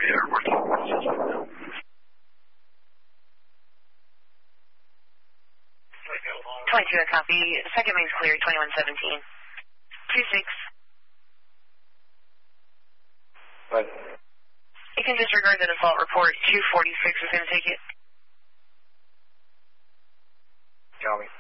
they are working with the system now. $22 a copy. Second mains clear, 2117. 26. But You can disregard the default report. 246 is going to take it. Copy.